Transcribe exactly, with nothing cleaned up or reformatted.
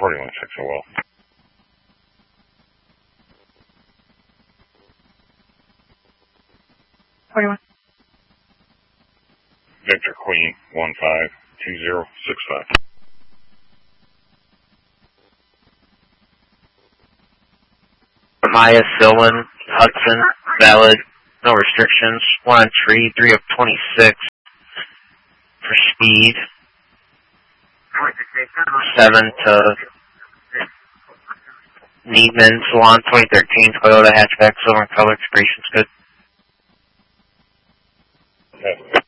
forty-one six oh well. forty-one. Victor Queen, one five two zero six five. Maya Silwan, Hudson, valid, no restrictions, one on tree, three of twenty-six for speed, seven to Needman, Salon, twenty thirteen, Toyota hatchback, silver in color, expiration's good. Okay.